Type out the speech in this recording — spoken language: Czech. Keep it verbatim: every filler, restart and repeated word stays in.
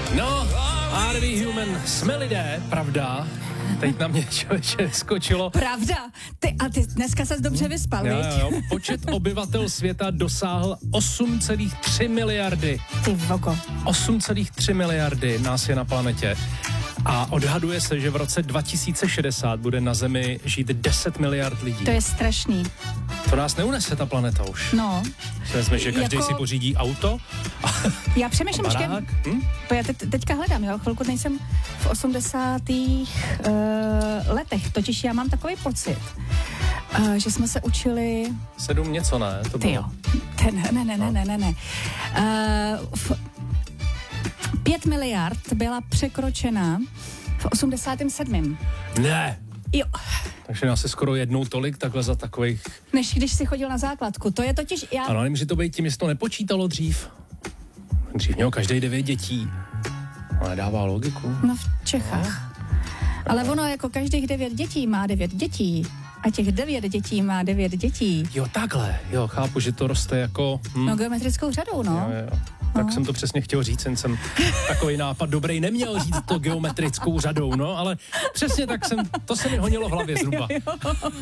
No, Are we human? Jsme lidé, pravda? Teď na mě člověče skočilo. Pravda. Ty, a ty dneska ses dobře vyspal, Jo, viď? jo, jo. Počet obyvatel světa dosáhl osm celá tři miliardy. Ty voko. osm celá tři miliardy nás je na planetě. A odhaduje se, že v roce dva tisíce šedesát bude na Zemi žít deset miliard lidí. To je strašný. To nás neunese ta planeta už. No. Jsme, že každý Jako- si pořídí auto. Já přemýšlím ještě, Barák? Hm? já te, teďka hledám, jo, chvilku nejsem v osmdesátých uh, letech, totiž já mám takový pocit, uh, že jsme se učili, Sedm něco, ne? To ty bylo. jo, ten, ne, ne, ne, ne, ne, ne. Uh, v, pět miliard byla překročena v osmdesátém sedmém Ne. Jo, Takže nás je skoro jednou tolik takhle za takových... než když jsi chodil na základku. To je totiž, já... Ano, nemůže to být tím, jestli to nepočítalo dřív. Dřív měl každý devět dětí. Ale dává logiku. No v Čechách. Ale ono jako každých devět dětí má devět dětí. A těch devět dětí má devět dětí. Jo, takhle. Jo, chápu, že to roste jako... Hm. No geometrickou řadou, no. Jo, jo. Tak No. jsem to přesně chtěl říct, jen jsem takový nápad dobrý neměl říct to geometrickou řadou, no, ale přesně tak jsem, to se mi honilo v hlavě zhruba.